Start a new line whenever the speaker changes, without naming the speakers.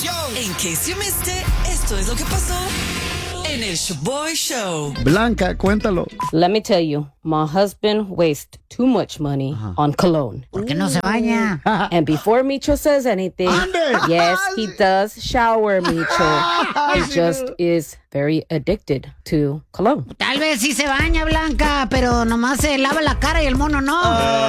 In case you missed it, esto es lo que pasó en el Shaboy Show.
Blanca, cuéntalo.
Let me tell you, my husband wastes too much money on cologne.
¿Por qué no se baña?
And before Micho says anything, yes, he does shower, Micho. He just is very addicted to cologne.
Tal vez sí se baña, Blanca, pero nomás se lava la cara y el mono no.